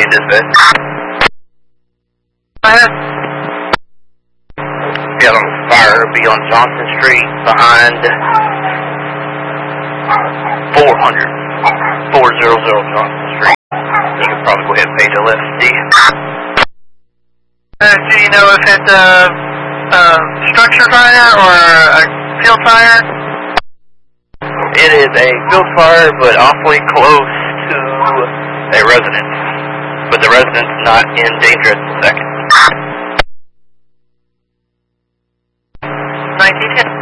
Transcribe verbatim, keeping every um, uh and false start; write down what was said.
dispatch. Go ahead. Got on fire, be on Johnson Street behind four hundred, four hundred Johnson Street. You can probably go ahead and pay to left D. Uh, do you know if it's a, a structure fire or a field fire? It is a field fire, but awfully close to a residence. But the residence not in danger at the second. nineteen ten.